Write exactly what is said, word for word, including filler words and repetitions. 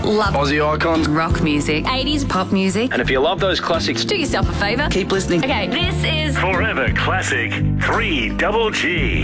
love Aussie icons. rock music, eighties pop music. And if you love those classics, Do yourself a favour. keep listening. Okay, this is Forever Classic three double G.